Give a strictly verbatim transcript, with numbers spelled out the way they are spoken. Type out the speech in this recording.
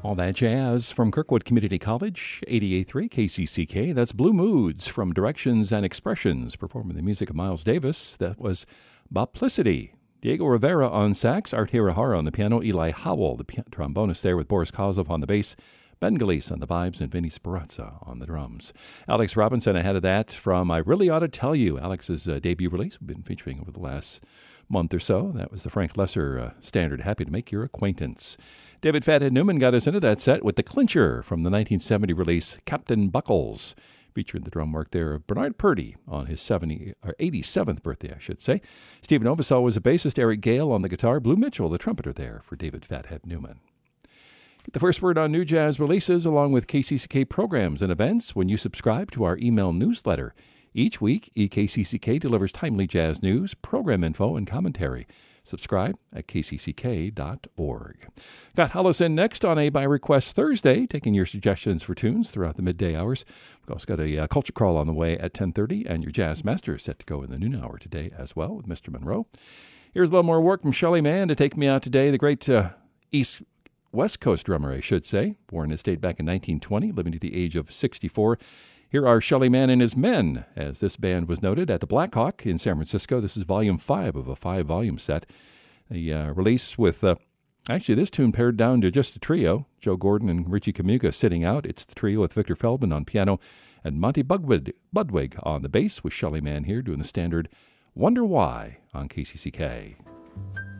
All that jazz from Kirkwood Community College, eighty-eight point three K C C K. That's Blue Moods from Directions and Expressions, performing the music of Miles Davis. That was Boplicity. Diego Rivera on sax, Art Hirahara on the piano, Eli Howell, the piano, trombonist there with Boris Kozlov on the bass, Ben Galise on the vibes, and Vinny Speranza on the drums. Alex Robinson ahead of that from I Really Ought to Tell You, Alex's uh, debut release we've been featuring over the last month or so. That was the Frank Lesser uh, standard, Happy to Make Your Acquaintance. David Fathead Newman got us into that set with the clincher from the nineteen seventy release Captain Buckles, featuring the drum work there of Bernard Purdie on his seventy or eighty-seventh birthday, I should say. Stephen Novosel was a bassist, Eric Gale on the guitar, Blue Mitchell, the trumpeter there for David Fathead Newman. Get the first word on new jazz releases along with K C C K programs and events when you subscribe to our email newsletter. Each week, E K C C K delivers timely jazz news, program info, and commentary. Subscribe at k c c k dot org. Got Hollis in next on a By Request Thursday, taking your suggestions for tunes throughout the midday hours. We've also got a uh, culture crawl on the way at ten thirty, and your Jazz Master is set to go in the noon hour today as well with Mister Monroe. Here's a little more work from Shelly Manne to take me out today, the great uh, East West Coast drummer, I should say, born in the state back in nineteen twenty, living to the age of sixty-four. Here are Shelly Manne and His Men, as this band was noted at the Black Hawk in San Francisco. This is volume five of a five-volume set. A uh, release with, uh, actually, this tune pared down to just a trio. Joe Gordon and Richie Kamuga sitting out. It's the trio with Victor Feldman on piano and Monty Budwig, Budwig on the bass, with Shelly Manne here doing the standard Wonder Why on K C C K.